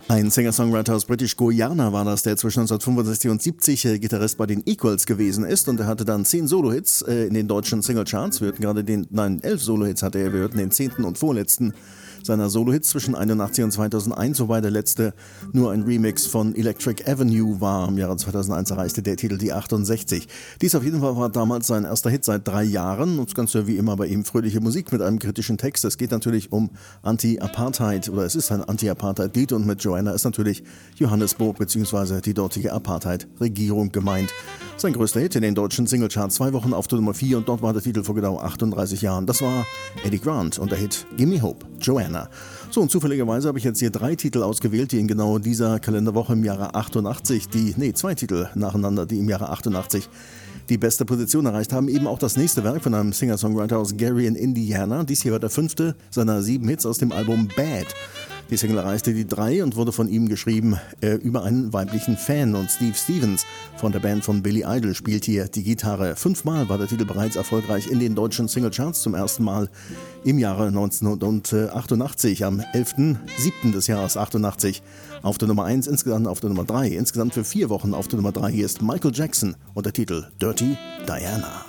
Ein Singer-Songwriter aus British Guiana war das, der zwischen 1965 und 70 Gitarrist bei den Equals gewesen ist, und er hatte dann 10 Solo-Hits in den deutschen Single-Charts. 11 Solo-Hits hatte er, wir hörten den 10. und vorletzten seiner Solo-Hits zwischen 81 und 2001, wobei der letzte nur ein Remix von Electric Avenue war. Im Jahre 2001 erreichte der Titel die 68. Dies auf jeden Fall war damals sein erster Hit seit 3 Jahren, und das Ganze wie immer bei ihm fröhliche Musik mit einem kritischen Text. Es geht natürlich um Anti-Apartheid, oder es ist ein Anti-Apartheid-Lied, und mit Joanna ist natürlich Johannesburg bzw. die dortige Apartheid-Regierung gemeint. Sein größter Hit in den deutschen Singlecharts, 2 Wochen auf der Nummer 4, und dort war der Titel vor genau 38 Jahren. Das war Eddie Grant und der Hit Gimme Hope, Joanna. So, und zufälligerweise habe ich jetzt hier 3 Titel ausgewählt, die in genau dieser Kalenderwoche im Jahre 88, 2 Titel nacheinander, die im Jahre 88 die beste Position erreicht haben. Eben auch das nächste Werk von einem Singer-Songwriter aus Gary in Indiana. Dies hier war der 5. seiner 7 Hits aus dem Album Bad. Die Single erreichte die 3 und wurde von ihm geschrieben über einen weiblichen Fan. Und Steve Stevens von der Band von Billy Idol spielt hier die Gitarre. 5-mal war der Titel bereits erfolgreich in den deutschen Singlecharts. Zum ersten Mal im Jahre 1988, am 11.07. des Jahres 88. Auf der Nummer 1, insgesamt auf der Nummer 3. Insgesamt für 4 Wochen auf der Nummer 3. Hier ist Michael Jackson und der Titel Dirty Diana.